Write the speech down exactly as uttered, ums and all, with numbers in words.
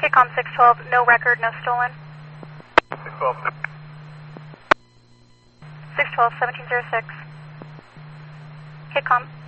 KCOM six twelve, no record, no stolen. six twelve. six twelve, seventeen oh six. KCOM